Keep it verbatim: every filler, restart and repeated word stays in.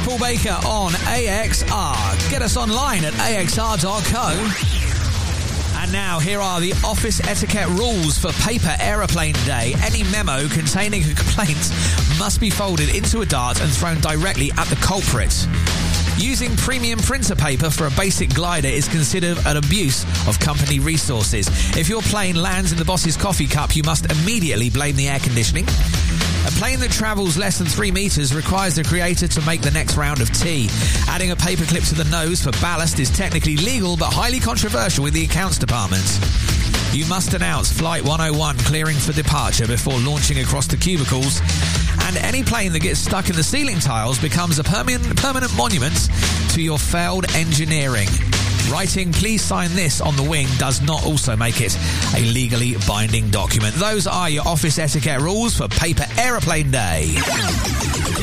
Paul Baker on A X R. Get us online at A X R dot co. And now, here are the office etiquette rules for Paper Aeroplane Day. Any memo containing a complaint must be folded into a dart and thrown directly at the culprit. Using premium printer paper for a basic glider is considered an abuse of company resources. If your plane lands in the boss's coffee cup, you must immediately blame the air conditioning. A plane that travels less than three metres requires the creator to make the next round of tea. Adding a paperclip to the nose for ballast is technically legal but highly controversial with the accounts department. You must announce Flight one oh one clearing for departure before launching across the cubicles. And any plane that gets stuck in the ceiling tiles becomes a permanent, permanent monument to your failed engineering. Writing, please sign this on the wing does not also make it a legally binding document. Those are your office etiquette rules for Paper Aeroplane Day.